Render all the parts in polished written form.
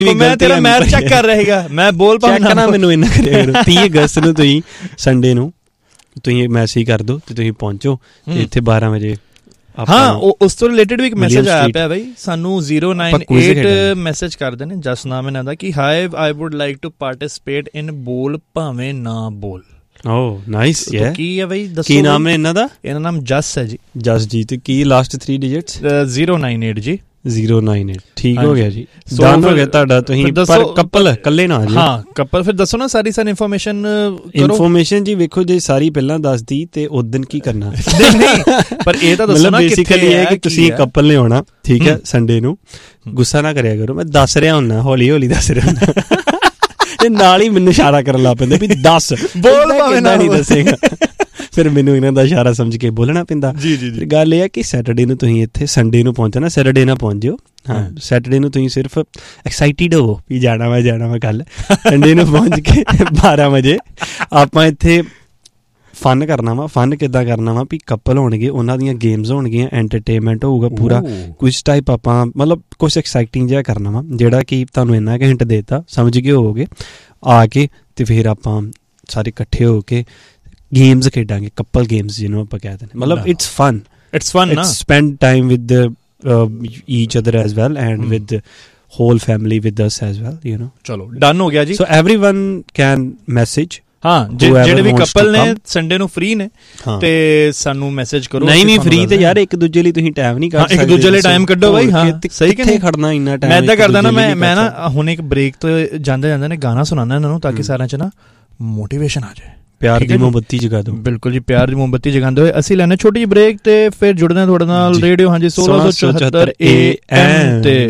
ਮੈਂ ਤੇਰਾ match check ਕਰ ਰਹੇਗਾ, ਮੈਂ ਬੋਲ ਪਾਉਣਾ ਨਾ ਮੈਨੂੰ ਇੰਨਾ ਕਰਿਆ ਕਰੋ। 30 ਅਗਸਤ ਨੂੰ ਤੁਸੀਂ ਸੰਡੇ ਨੂੰ ਤੁਸੀਂ ਮੈਸੇਜ ਕਰ ਦਿਓ ਤੇ ਤੁਸੀਂ ਪਹੁੰਚੋ ਇੱਥੇ 12 ਵਜੇ। ਹਾਂ, ਉਸ ਤੋਂ ਰਿਲੇਟਡ ਵੀ ਇੱਕ ਮੈਸੇਜ ਆਇਆ ਪਿਆ ਬਈ ਸਾਨੂੰ 098 ਮੈਸੇਜ ਕਰਦੇ ਨੇ, ਜਸ ਨਾਮ ਇਹਨਾਂ ਦਾ, ਕਿ high I wood like to participate ਇਨ ਬੋਲ ਭਾਵੇਂ ਨਾ ਬੋਲ। ਓ ਨਾਈਸ। ਕੀ ਹੈ ਬਈ ਦੱਸੋ, ਕੀ ਨਾਮ ਹੈ ਇਹਨਾਂ ਦਾ? ਇਹਨਾਂ ਨਾਮ ਜਸ ਹੈ ਜੀ। ਜਸ ਜੀ। ਤੇ ਕੀ ਲਾਸਟ 3 ਡਿਜਿਟਸ? 098 ਜੀ। 098। ਠੀਕ ਹੋ ਗਿਆ ਜੀ, ਡਨ ਹੋ ਗਿਆ ਤੁਹਾਡਾ। ਤੁਸੀਂ ਪਰ ਕਪਲ ਇਕੱਲੇ ਨਾ ਜੀ। ਹਾਂ ਕਪਲ। ਫਿਰ ਦੱਸੋ ਨਾ ਸਾਰੀ ਇਨਫੋਰਮੇਸ਼ਨ ਜੀ। ਵੇਖੋ ਜੇ ਸਾਰੀ ਪਹਿਲਾਂ ਦੱਸਦੀ ਤੇ ਉਸ ਦਿਨ ਕੀ ਕਰਨਾ। ਨਹੀਂ ਪਰ ਇਹ ਤਾਂ ਦੱਸੋ ਨਾ ਬੇਸਿਕਲੀ ਹੈ ਕਿ ਤੁਸੀਂ ਕਪਲ ਨੇ ਆਉਣਾ, ਠੀਕ ਹੈ, ਸੰਡੇ ਨੂੰ। ਗੁੱਸਾ ਨਾ ਕਰਿਆ ਕਰੋ, ਮੈਂ ਦੱਸ ਰਿਹਾ ਹੁੰਦਾ, ਹੌਲੀ ਹੌਲੀ ਦੱਸ ਰਿਹਾ ਹੁੰਦਾ। ਤੇ ਨਾਲ ਹੀ ਮੈਨੂੰ ਇਸ਼ਾਰਾ ਕਰਨ ਲੱਗ ਪੈਂਦਾ ਵੀ ਦੱਸ ਬੋਲ, ਕਿੱਦਾਂ ਨਹੀਂ ਦੱਸੇਗਾ। ਫਿਰ ਮੈਨੂੰ ਇਹਨਾਂ ਦਾ ਇਸ਼ਾਰਾ ਸਮਝ ਕੇ ਬੋਲਣਾ ਪੈਂਦਾ। ਜੀ। ਗੱਲ ਇਹ ਹੈ ਕਿ ਸੈਟਰਡੇ ਨੂੰ ਤੁਸੀਂ ਇੱਥੇ ਸੰਡੇ ਨੂੰ ਪਹੁੰਚਣਾ, ਸੈਟਰਡੇ ਨਾਲ ਪਹੁੰਚ ਜਿਓ। ਹਾਂ, ਸੈਟਰਡੇ ਨੂੰ ਤੁਸੀਂ ਸਿਰਫ ਐਕਸਾਈਟਿਡ ਹੋਵੋ ਵੀ ਜਾਣਾ ਵਾ ਕੱਲ। ਸੰਡੇ ਨੂੰ ਪਹੁੰਚ ਕੇ 12 ਵਜੇ ਆਪਾਂ ਇੱਥੇ ਫਨ ਕਰਨਾ ਵਾ। ਫਨ ਕਿੱਦਾਂ ਕਰਨਾ ਵਾ ਵੀ ਕਪਲ ਹੋਣਗੇ, ਉਹਨਾਂ ਦੀਆਂ ਗੇਮਸ ਹੋਣਗੀਆਂ, ਐਂਟਰਟੇਨਮੈਂਟ ਹੋਊਗਾ ਪੂਰਾ, ਕੁਛ ਟਾਈਪ ਆਪਾਂ ਮਤਲਬ ਕੁਛ ਐਕਸਾਈਟਿੰਗ ਜਿਹਾ ਕਰਨਾ ਵਾ, ਜਿਹੜਾ ਕਿ ਤੁਹਾਨੂੰ ਇੰਨਾ ਕੁ ਹਿੰਟ ਦੇਤਾ, ਸਮਝ ਗਏ ਹੋਵੋਗੇ। ਆ ਕੇ ਤੇ ਫਿਰ ਆਪਾਂ ਸਾਰੇ ਇਕੱਠੇ ਹੋ ਕੇ ਗੇਮਸ ਖੇਡਾਂਗੇ, ਕਪਲ ਗੇਮਸ ਜਿਹਨੂੰ ਆਪਾਂ ਕਹਿ ਦਿੰਦੇ। ਮਤਲਬ ਇਟਸ ਫਨ ਨਾ, spend time with each other as well and with the whole family with us as well, you know। ਚਲੋ ਡਨ ਹੋ ਗਿਆ ਜੀ। So everyone can message। ਹਾਂ, ਜਿਹੜੇ ਵੀ ਕਪਲ ਨੇ ਸੰਡੇ ਨੂੰ ਫ੍ਰੀ ਨੇ ਤੇ ਸਾਨੂੰ ਮੈਸੇਜ ਕਰੋ। ਨਹੀਂ ਫ੍ਰੀ ਤੇ ਯਾਰ ਇੱਕ ਦੂਜੇ ਲਈ ਤੁਸੀਂ ਟਾਈਮ ਨਹੀਂ ਕੱਢ ਸਕਦੇ, ਇੱਕ ਦੂਜੇ ਲਈ ਟਾਈਮ ਕੱਢੋ ਬਾਈ। ਹਾਂ ਸਹੀ ਕਿ ਨਹੀਂ ਖੜਨਾ ਇੰਨਾ ਟਾਈਮ। ਮੈਂ ਏਦਾਂ ਕਰਦਾ ਨਾ, ਮੈਂ ਨਾ ਹੁਣ ਇੱਕ ਬ੍ਰੇਕ ਤੋਂ ਜਾਂਦੇ ਨੇ ਗਾਣਾ ਸੁਣਾਉਣਾ ਇਹਨਾਂ ਨੂੰ, ਤਾਂ ਕਿ ਸਾਰਿਆਂ 'ਚ ਨਾ ਮੋਟੀਵੇਸ਼ਨ ਆ ਜਾਏ। ਪਿਆਰ ਦੀ ਮੋਮਬੱਤੀ ਜਗਾ ਦਿਓ। ਬਿਲਕੁਲ ਜੀ, ਪਿਆਰ ਦੀ ਮੋਮਬੱਤੀ ਜਗਾਉਂਦੇ ਹੋਏ ਅਸੀਂ ਲੈਣੇ ਛੋਟੀ ਜਿਹੀ ਬ੍ਰੇਕ ਤੇ ਫਿਰ ਜੁੜਦੇ ਹਾਂ ਤੁਹਾਡੇ ਨਾਲ ਰੇਡੀਓ ਹਾਂਜੀ 1674 AM ਤੇ।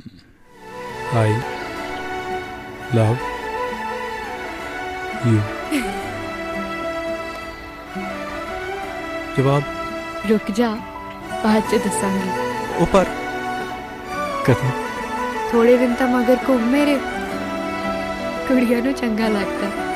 High love you. ਜਵਾਬ ਰੁਕ ਜਾ, ਬਾਅਦ 'ਚ ਦੱਸਾਂਗੀ। ਉੱਪਰ ਕਦੋਂ ਥੋੜੇ ਦਿਨ ਤਾਂ ਮਗਰ ਘੁੰਮ ਮੇਰੇ, ਕੁੜੀਆਂ ਨੂੰ ਚੰਗਾ ਲੱਗਦਾ।